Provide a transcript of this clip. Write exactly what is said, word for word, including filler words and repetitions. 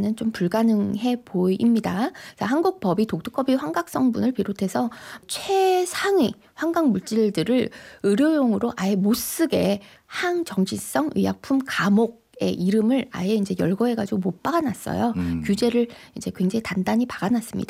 경우에는 좀 불가능해 보입니다. 자, 한국 법이 독두꺼비 환각 성분을 비롯해서 최상위 환각 물질들을 의료용으로 아예 못 쓰게 항정지성 의약품 감옥의 이름을 아예 이제 열거해가지고 못 박아놨어요. 음. 규제를 이제 굉장히 단단히 박아놨습니다.